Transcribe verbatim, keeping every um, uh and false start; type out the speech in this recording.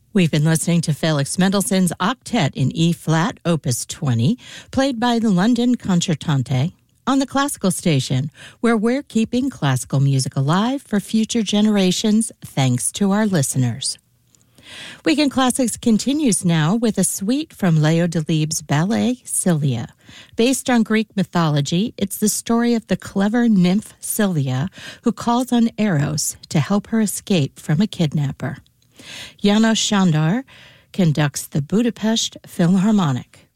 We've been listening to Felix Mendelssohn's Octet in E-flat, Opus twenty, played by the London Concertante, on the Classical Station, where we're keeping classical music alive for future generations thanks to our listeners. Weekend Classics continues now with a suite from Leo Delibes' ballet Sylvia. Based on Greek mythology, it's the story of the clever nymph Sylvia who calls on Eros to help her escape from a kidnapper. János Sándor conducts the Budapest Philharmonic.